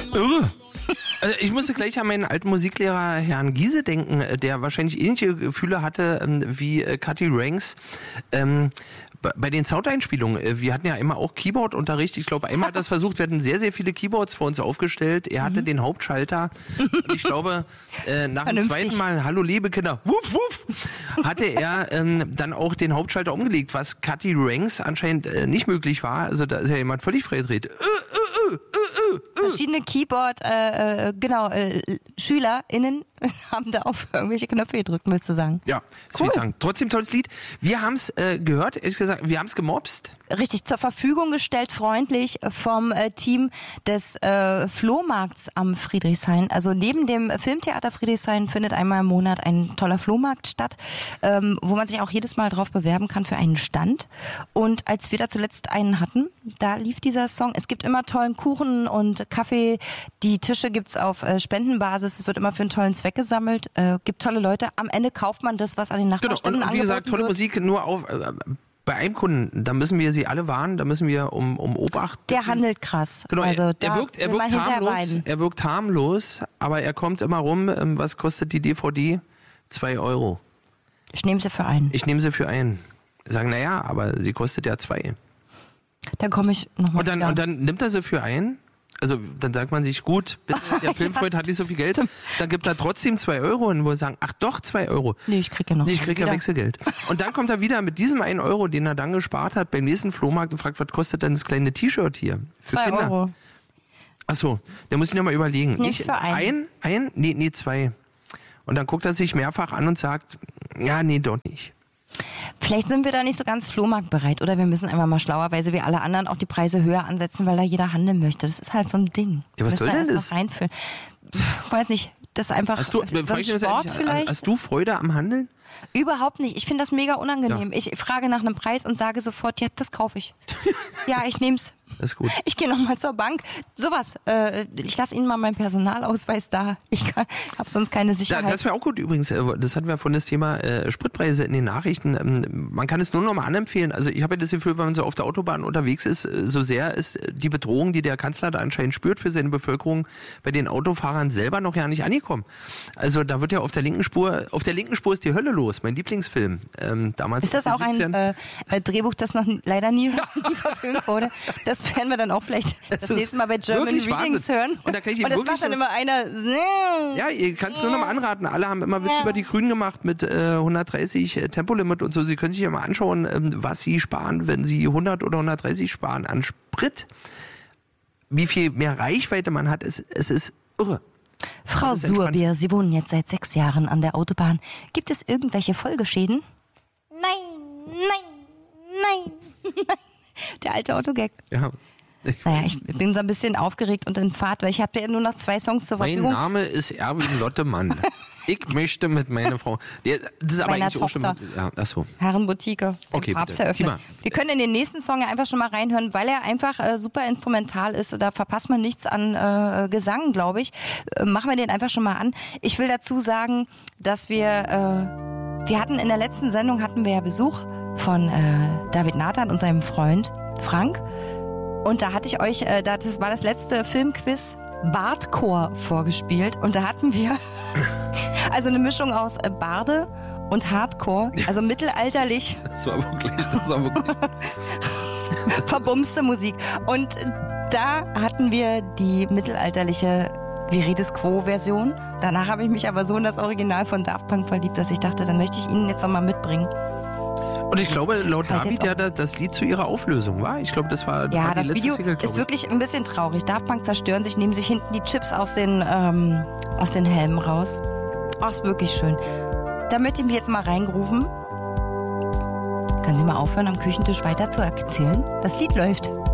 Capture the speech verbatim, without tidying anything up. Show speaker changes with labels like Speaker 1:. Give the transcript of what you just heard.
Speaker 1: Irre. Also ich musste gleich an meinen alten Musiklehrer Herrn Giese denken, der wahrscheinlich ähnliche Gefühle hatte wie Cutty Ranks. Ähm, bei den Soundeinspielungen, wir hatten ja immer auch Keyboard-Unterricht. Ich glaube, einmal hat das versucht, wir hatten sehr, sehr viele Keyboards vor uns aufgestellt. Er hatte mhm. den Hauptschalter. Und ich glaube, äh, nach dem zweiten Mal, hallo liebe Kinder, wuff, wuff, hatte er ähm, dann auch den Hauptschalter umgelegt, was Cutty Ranks anscheinend äh, nicht möglich war. Also da ist ja jemand völlig freidreht. Äh, äh, äh, äh, äh.
Speaker 2: Verschiedene Keyboard, äh, äh, genau, äh, SchülerInnen haben da auf irgendwelche Knöpfe gedrückt, willst du sagen?
Speaker 1: Ja, das cool. will ich sagen. Trotzdem tolles Lied. Wir haben es äh, gehört, ehrlich gesagt, wir haben es gemobst.
Speaker 2: Richtig, zur Verfügung gestellt, freundlich vom äh, Team des äh, Flohmarkts am Friedrichshain. Also neben dem Filmtheater Friedrichshain findet einmal im Monat ein toller Flohmarkt statt, ähm, wo man sich auch jedes Mal drauf bewerben kann für einen Stand. Und als wir da zuletzt einen hatten, da lief dieser Song. Es gibt immer tollen Kuchen und Kaffee. Die Tische gibt's auf äh, Spendenbasis. Es wird immer für einen tollen Zweck gesammelt. Äh, gibt tolle Leute. Am Ende kauft man das, was an den Nachbarständen
Speaker 1: angeboten wird. Genau, und wie gesagt, tolle
Speaker 2: wird.
Speaker 1: Musik, nur auf... Äh, bei einem Kunden, da müssen wir sie alle warnen, da müssen wir um, um Obacht.
Speaker 2: Der handelt krass.
Speaker 1: Genau,
Speaker 2: also
Speaker 1: er,
Speaker 2: da
Speaker 1: er wirkt, er wirkt harmlos, er wirkt harmlos, aber er kommt immer rum. Was kostet die D V D? Zwei Euro.
Speaker 2: Ich nehme sie für einen.
Speaker 1: Ich nehme sie für einen. Sagen, naja, aber sie kostet ja zwei.
Speaker 2: Dann komme ich nochmal.
Speaker 1: Und dann, und dann nimmt er sie für einen. Also dann sagt man sich, gut, bitte, der Filmfreund ja, hat nicht so viel Geld, stimmt. Dann gibt er trotzdem zwei Euro und wo sagen, ach doch, zwei Euro.
Speaker 2: Nee, ich krieg ja noch.
Speaker 1: Nee, ich krieg ja Wechselgeld. Und dann kommt er wieder mit diesem einen Euro, den er dann gespart hat, beim nächsten Flohmarkt und fragt, was kostet denn das kleine T-Shirt hier? Für
Speaker 2: zwei
Speaker 1: Kinder?
Speaker 2: Euro.
Speaker 1: Ach so, da muss ich nochmal überlegen.
Speaker 2: Nichts für einen.
Speaker 1: Ein? Ein? Nee, nee, zwei. Und dann guckt er sich mehrfach an und sagt, ja, nee, doch nicht.
Speaker 2: Vielleicht sind wir da nicht so ganz flohmarktbereit oder wir müssen einfach mal schlauerweise wie alle anderen auch die Preise höher ansetzen, weil da jeder handeln möchte. Das ist halt so ein Ding.
Speaker 1: Ja, was soll denn das?
Speaker 2: Reinführen. Ich weiß nicht, das ist einfach
Speaker 1: hast du,
Speaker 2: so ein Sport vielleicht.
Speaker 1: Hast du Freude am Handeln?
Speaker 2: Überhaupt nicht. Ich finde das mega unangenehm. Ja. Ich frage nach einem Preis und sage sofort, ja, das kaufe ich. Ja, ich nehm's.
Speaker 1: Das ist gut.
Speaker 2: Ich gehe nochmal zur Bank. Sowas. Äh, ich lasse Ihnen mal meinen Personalausweis da. Ich habe sonst keine Sicherheit.
Speaker 1: Ja, das wäre auch gut übrigens. Das hatten wir von das Thema äh, Spritpreise in den Nachrichten. Ähm, man kann es nur noch mal anempfehlen. Also ich habe ja das Gefühl, wenn man so auf der Autobahn unterwegs ist, so sehr ist die Bedrohung, die der Kanzler da anscheinend spürt für seine Bevölkerung, bei den Autofahrern selber noch ja nicht angekommen. Also da wird ja auf der linken Spur, auf der linken Spur ist die Hölle los. Mein Lieblingsfilm. Ähm, damals
Speaker 2: ist das auch ein äh, Drehbuch, das noch leider nie, nie verfilmt wurde? Das werden wir dann auch vielleicht das, das nächste Mal bei German Readings Wahnsinn. hören.
Speaker 1: Und, da kann ich
Speaker 2: und das macht dann immer einer.
Speaker 1: Ja, ihr kannst es nur noch mal anraten. Alle haben immer Witz über die Grünen gemacht mit äh, hundertdreißig äh, Tempolimit und so. Sie können sich ja mal anschauen, ähm, was sie sparen, wenn sie hundert oder hundertdreißig sparen an Sprit. Wie viel mehr Reichweite man hat, es, es ist irre.
Speaker 2: Frau Surbier, Sie wohnen jetzt seit sechs Jahren an der Autobahn. Gibt es irgendwelche Folgeschäden? Nein, nein, nein. Der alte Autogag.
Speaker 1: Ja.
Speaker 2: Naja, ich bin so ein bisschen aufgeregt und in Fahrt, weil ich habe ja nur noch zwei Songs zur Verfügung.
Speaker 1: Mein Name ist Erwin Lottemann. Ich möchte mit meiner Frau. Der, das ist aber
Speaker 2: Meiner
Speaker 1: eigentlich
Speaker 2: Tochter.
Speaker 1: auch schon. Ja, achso.
Speaker 2: Herrenboutique.
Speaker 1: Okay,
Speaker 2: Papst
Speaker 1: bitte.
Speaker 2: eröffnet. Wir können in den nächsten Song ja einfach schon mal reinhören, weil er einfach äh, super instrumental ist. Da verpasst man nichts an äh, Gesang, glaube ich. Äh, machen wir den einfach schon mal an. Ich will dazu sagen, dass wir, äh, wir hatten in der letzten Sendung hatten wir ja Besuch von äh, David Nathan und seinem Freund Frank. Und da hatte ich euch, äh, das war das letzte Filmquiz, Bardcore vorgespielt. Und da hatten wir also eine Mischung aus äh, Barde und Hardcore, also mittelalterlich.
Speaker 1: Das war wirklich, das war wirklich.
Speaker 2: verbumste Musik. Und da hatten wir die mittelalterliche Viridis Quo-Version. Danach habe ich mich aber so in das Original von Daft Punk verliebt, dass ich dachte, dann möchte ich Ihnen jetzt nochmal mitbringen.
Speaker 1: Und ich glaube, laut halt David ja das Lied zu ihrer Auflösung war. Ich glaube, das war,
Speaker 2: ja,
Speaker 1: war die
Speaker 2: das
Speaker 1: letzte
Speaker 2: Video
Speaker 1: Single,
Speaker 2: ist wirklich ein bisschen traurig. Daft Punk zerstören sich, nehmen sich hinten die Chips aus den, ähm, aus den Helmen raus. Ach, ist wirklich schön. Da möchte ich mich jetzt mal reingrooven. Können Sie mal aufhören, am Küchentisch weiter zu erzählen? Das Lied läuft.